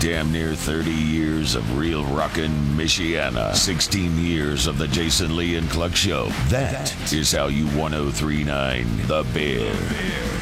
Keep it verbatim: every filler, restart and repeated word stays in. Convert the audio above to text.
Damn near thirty years of real rockin' Michiana. sixteen years of the Jason Lee and Cluck Show. That is how you ten thirty-nine The Bear.